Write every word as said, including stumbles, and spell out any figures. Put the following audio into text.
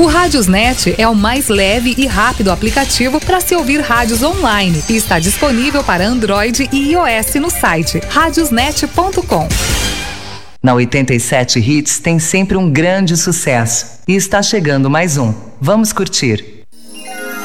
O Radiosnet é o mais leve e rápido aplicativo para se ouvir rádios online e está disponível para Android e iOS no site radiosnet ponto com. Na oitenta e sete Hits tem sempre um grande sucesso e está chegando mais um. Vamos curtir.